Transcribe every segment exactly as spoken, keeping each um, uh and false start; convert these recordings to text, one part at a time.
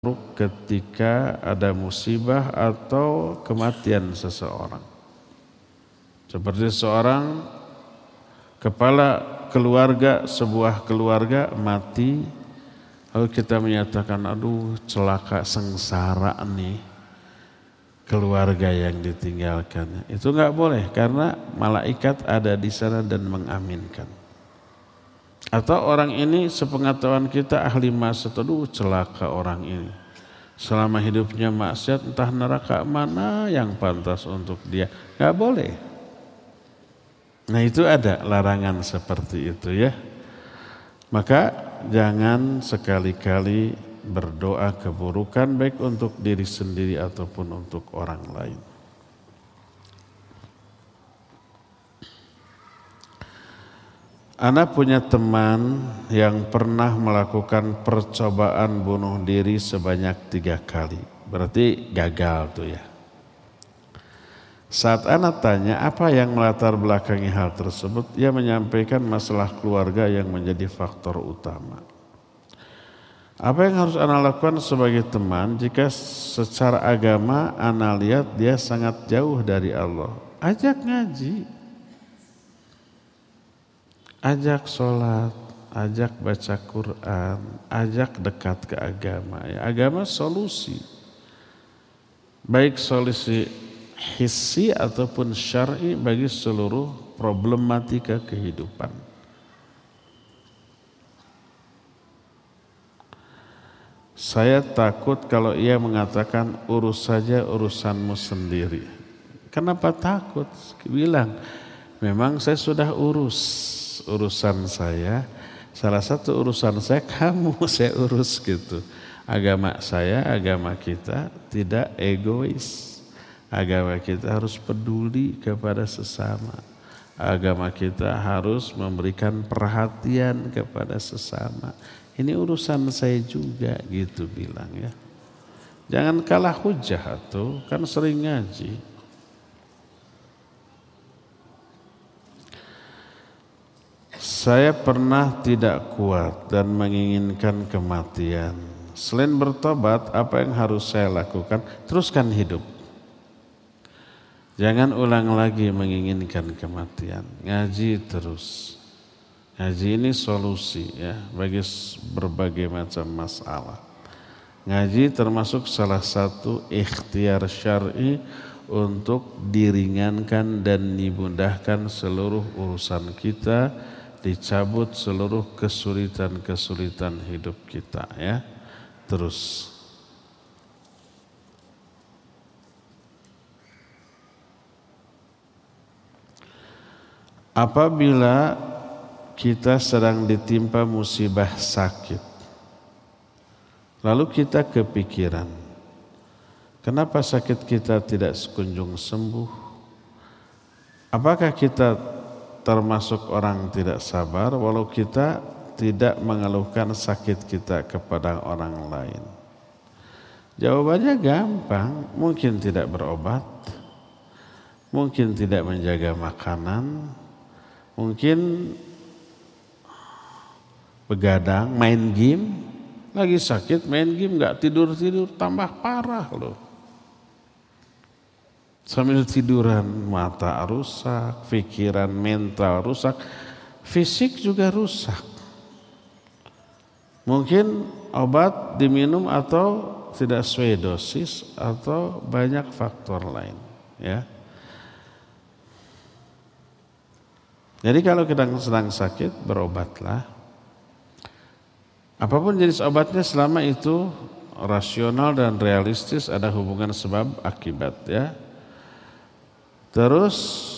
ketika ada musibah atau kematian seseorang. Seperti seorang kepala keluarga, sebuah keluarga mati, lalu kita menyatakan, aduh celaka sengsara nih keluarga yang ditinggalkannya. Itu nggak boleh karena malaikat ada di sana dan mengaminkan. Atau orang ini sepengetahuan kita ahli maksiat, aduh celaka orang ini. Selama hidupnya maksiat, entah neraka mana yang pantas untuk dia. Gak boleh. Nah itu ada larangan seperti itu ya. Maka jangan sekali-kali berdoa keburukan baik untuk diri sendiri ataupun untuk orang lain. Ana punya teman yang pernah melakukan percobaan bunuh diri sebanyak tiga kali. Berarti gagal tuh ya. Saat Ana tanya apa yang melatar belakangi hal tersebut, ia menyampaikan masalah keluarga yang menjadi faktor utama. Apa yang harus Ana lakukan sebagai teman jika secara agama Ana lihat dia sangat jauh dari Allah? Ajak ngaji. Ajak sholat, ajak baca Quran, ajak dekat ke agama. Ya, agama solusi, baik solusi hissi ataupun syar'i bagi seluruh problematika kehidupan. Saya takut kalau ia mengatakan urus saja urusanmu sendiri. Kenapa takut? Bilang, memang saya sudah urus urusan saya, salah satu urusan saya kamu saya urus gitu. Agama saya, agama kita tidak egois. Agama kita harus peduli kepada sesama. Agama kita harus memberikan perhatian kepada sesama. Ini urusan saya juga gitu bilang ya. Jangan kalah hujah tuh, kan sering ngaji. Saya pernah tidak kuat dan menginginkan kematian. Selain bertobat, apa yang harus saya lakukan? Teruskan hidup. Jangan ulang lagi menginginkan kematian. Ngaji terus. Ngaji ini solusi ya bagi berbagai macam masalah. Ngaji termasuk salah satu ikhtiar syar'i untuk diringankan dan dimudahkan seluruh urusan kita, dicabut seluruh kesulitan-kesulitan hidup kita ya. Terus apabila kita sedang ditimpa musibah sakit, lalu kita kepikiran, kenapa sakit kita tidak sekunjung sembuh? Apakah kita termasuk orang tidak sabar walau kita tidak mengeluhkan sakit kita kepada orang lain? Jawabannya gampang, mungkin tidak berobat, mungkin tidak menjaga makanan, mungkin begadang, main game, lagi sakit main game gak tidur-tidur tambah parah loh. Sambil tiduran mata rusak, pikiran mental rusak, fisik juga rusak. Mungkin obat diminum atau tidak sesuai dosis atau banyak faktor lain ya. Jadi kalau kita sedang sakit berobatlah. Apapun jenis obatnya selama itu rasional dan realistis, ada hubungan sebab akibat ya. Terus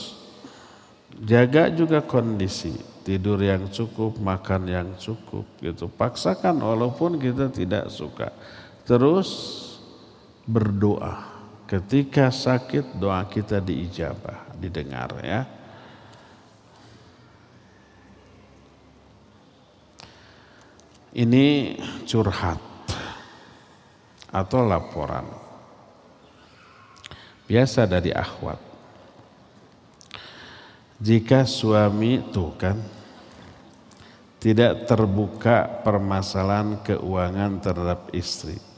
jaga juga kondisi, tidur yang cukup, makan yang cukup gitu. Paksakan walaupun kita tidak suka. Terus berdoa. Ketika sakit doa kita diijabah, didengar ya. Ini curhat atau laporan. Biasa dari akhwat. Jika suami tuh kan tidak terbuka permasalahan keuangan terhadap istri,